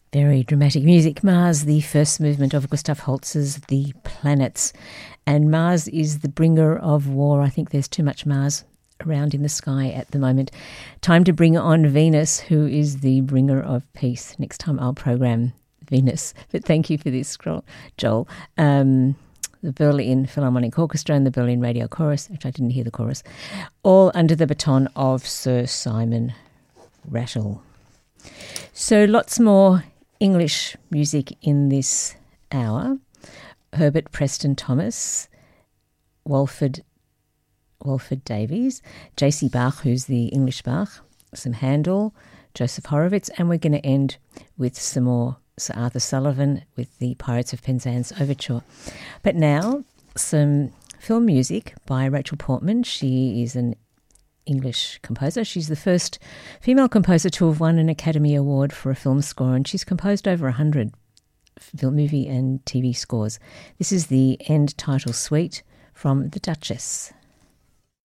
Very dramatic music. Mars, the first movement of Gustav Holst's The Planets. And Mars is the bringer of war. I think there's too much Mars around in the sky at the moment. Time to bring on Venus, who is the bringer of peace. Next time I'll program Venus. But thank you for this, Joel. The Berlin Philharmonic Orchestra and the Berlin Radio Chorus, which I didn't hear the chorus, all under the baton of Sir Simon Rattle. So lots more English music in this hour. Herbert Preston Thomas, Walford Davies, J.C. Bach, who's the English Bach, some Handel, Joseph Horowitz, and we're going to end with some more Sir Arthur Sullivan with the Pirates of Penzance Overture. But now, some film music by Rachel Portman. She is an English composer. She's the first female composer to have won an Academy Award for a film score, and she's composed over 100 film, movie and TV scores. This is the end title suite from The Duchess.